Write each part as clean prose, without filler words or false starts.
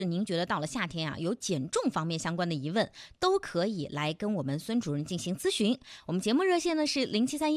您觉得到了夏天啊，有减重方面相关的疑问，都可以来跟我们孙主任进行咨询。我们节目热线呢是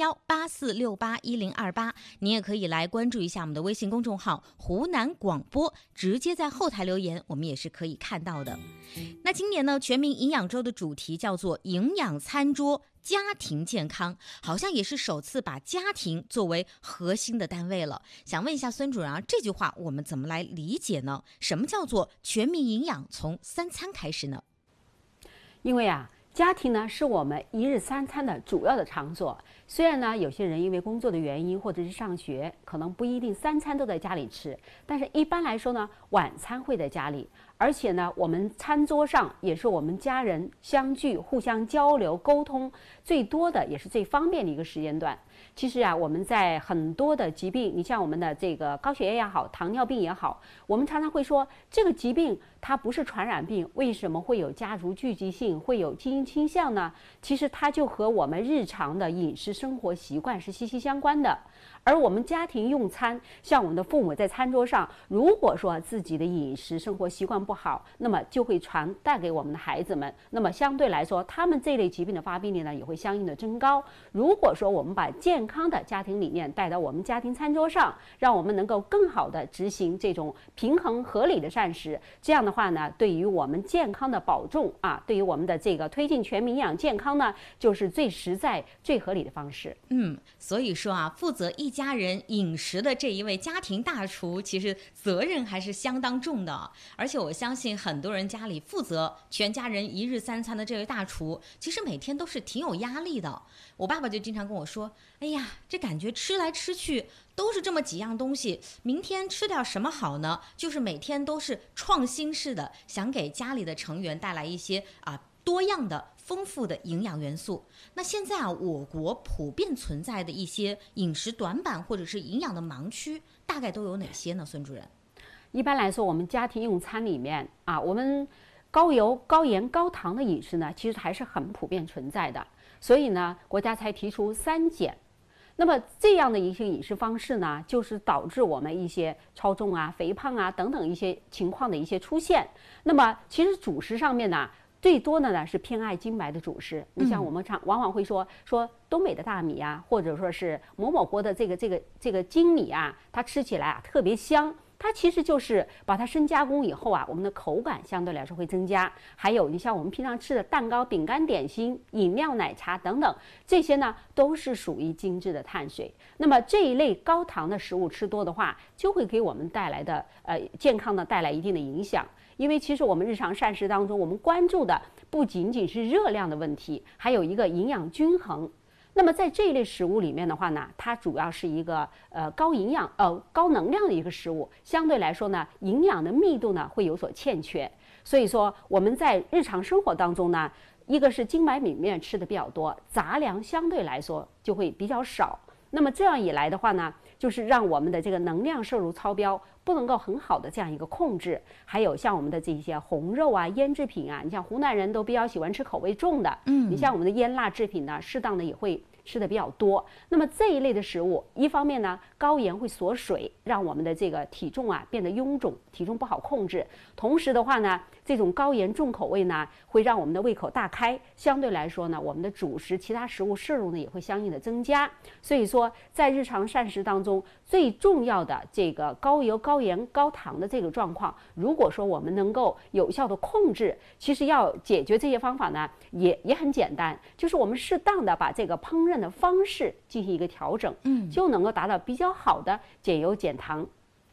073184681028，您也可以来关注一下我们的微信公众号湖南广播，直接在后台留言，我们也是可以看到的。那今年呢，全民营养周的主题叫做营养餐桌家庭健康，好像也是首次把家庭作为核心的单位了。想问一下孙主任啊，这句话我们怎么来理解呢？什么叫做全民营养从3餐开始呢？ 因为家庭呢是我们一日3餐的主要的场所。虽然呢有些人因为工作的原因或者是上学，可能不一定3餐都在家里吃，但是一般来说呢，晚餐会在家里。而且呢，我们餐桌上也是我们家人相聚、互相交流、沟通最多的，也是最方便的一个时间段。其实我们在很多的疾病，你像我们的这个高血压也好，糖尿病也好，我们常常会说这个疾病它不是传染病，为什么会有家族聚集性，会有基因倾向呢？其实它就和我们日常的饮食生活习惯是息息相关的。而我们家庭用餐，像我们的父母在餐桌上，如果说自己的饮食生活习惯不好，那么就会传带给我们的孩子们，那么相对来说，他们这类疾病的发病率呢也会相应的增高。如果说我们把健康的家庭理念带到我们家庭餐桌上，让我们能够更好的执行这种平衡合理的膳食，这样的话呢，对于我们健康的保重对于我们的这个推进全民营养健康呢，就是最实在、最合理的方式。 所以说负责一家人饮食的这一位家庭大厨，其实责任还是相当重的。而且我相信很多人家里负责全家人一日3餐的这位大厨，其实每天都是挺有压力的。我爸爸就经常跟我说，哎呀，这感觉吃来吃去都是这么几样东西，明天吃点什么好呢？就是每天都是创新式的，想给家里的成员带来一些多样的丰富的营养元素。那现在我国普遍存在的一些饮食短板或者是营养的盲区，大概都有哪些呢？孙主任？ 一般来说，我们家庭用餐里面我们高油、高盐、高糖的饮食呢，其实还是很普遍存在的。所以呢，国家才提出3减。那么这样的一些饮食方式呢，就是导致我们一些超重肥胖等等一些情况的一些出现。那么其实主食上面呢，最多的呢是偏爱精白的主食。你像我们往往会说东北的大米或者说是某某国的这个精米它吃起来特别香。它其实就是把它深加工以后我们的口感相对来说会增加。还有你像我们平常吃的蛋糕、饼干、点心、饮料、奶茶等等，这些呢都是属于精致的碳水。那么这一类高糖的食物吃多的话，就会给我们带来的健康呢带来一定的影响。因为其实我们日常膳食当中，我们关注的不仅仅是热量的问题，还有一个营养均衡。那么在这一类食物里面的话呢，它主要是一个高营养高能量的一个食物，相对来说呢，营养的密度呢会有所欠缺。所以说我们在日常生活当中呢，一个是精白米面吃的比较多，杂粮相对来说就会比较少。那么这样一来的话呢，就是让我们的这个能量摄入超标，不能够很好的这样一个控制。还有像我们的这些红肉腌制品你像湖南人都比较喜欢吃口味重的，你像我们的腌辣制品呢，适当的也会吃的比较多。那么这一类的食物，一方面呢，高盐会锁水，让我们的这个体重变得臃肿，体重不好控制。同时的话呢，这种高盐重口味呢，会让我们的胃口大开，相对来说呢，我们的主食其他食物摄入呢也会相应的增加。所以说在日常膳食当中，最重要的这个高油、高盐、高糖的这个状况，如果说我们能够有效的控制，其实要解决这些方法呢也很简单，就是我们适当的把这个烹饪的方式进行一个调整，就能够达到比较好的减油减糖。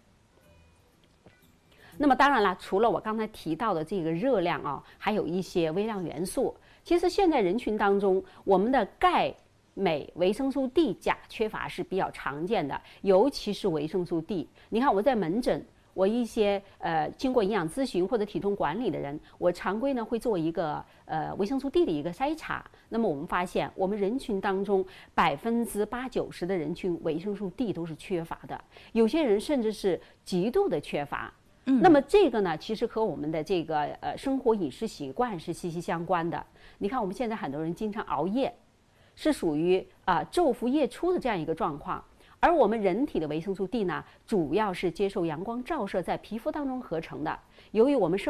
那么当然了，除了我刚才提到的这个热量还有一些微量元素。其实现在人群当中，我们的钙、镁、维生素 D、钾缺乏是比较常见的，尤其是维生素 D。你看我在门诊，我一些经过营养咨询或者体重管理的人，我常规呢会做一个维生素 D 的一个筛查。那么我们发现，我们人群当中80%-90%的人群维生素 D 都是缺乏的，有些人甚至是极度的缺乏。那么这个呢，其实和我们的这个生活饮食习惯是息息相关的。你看我们现在很多人经常熬夜，是属于昼伏夜出的这样一个状况。而我们人体的维生素 D 呢，主要是接受阳光照射在皮肤当中合成的。 由于我们